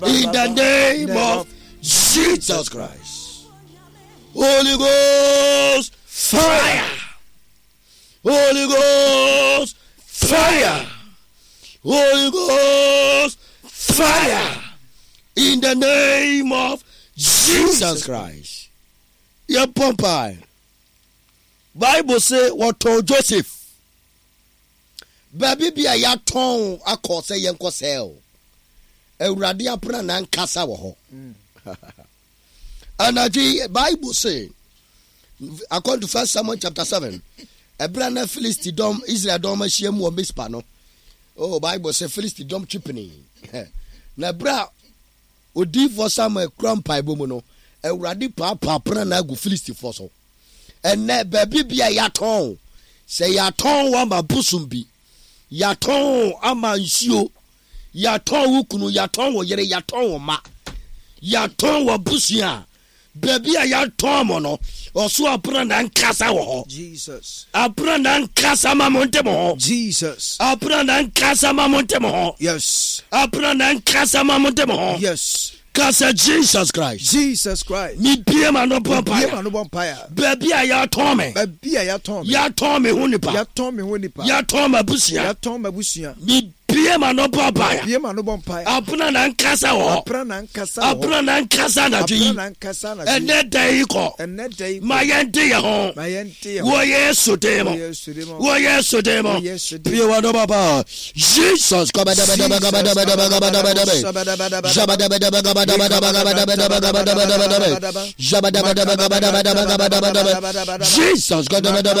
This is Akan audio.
In the name of Jesus Christ. Holy Ghost fire. Holy Ghost fire. Holy Ghost fire. In the name of Jesus Christ. Your Pompai. Bible say what told Joseph. Baby be a yaton a course a young cosel. A radia pran and casa wo. And the Bible say, according to 1 Samuel chapter 7, a brand of Philistine Israel dom shem wo mispano. Oh, Bible say Philistine dom chipney. Na bra odi for some crown pie bomono. A radipa prana go Philistine for so. And ne baby be a yaton. Say yaton wa mabusumbi. Yaton ama nsio. Yaton ukunu yaton wo yere yaton wo ma. Yaton wo busia. Baby a yaton mono. Oso aprana nkasa wo. Jesus. Aprana nkasa mamonte mo. Jesus. Aprana nkasa mamonte mo. Yes. Aprana nkasa mamonte mo. Yes. Kasa Jesus Christ. Jesus Christ. Mi biema no vampire. Biema no vampire. Baby a yaton me. Baby a yaton me. Yaton me hunipa. Yaton me hunipa. Yaton ma busia. Yaton ma busia. Mi biema no vampire. Biema no vampire. Aprana nkasa wo. Aprana nkasa wo. Aprana nkasa na ji. Aprana nkasa na ji. Ene day ko. Ene day ko. Mayente ye ho. Mayente ye ho. Wo Yesu demo. Wo Yesu demo. Biema no baba. Jesus come da Jesus God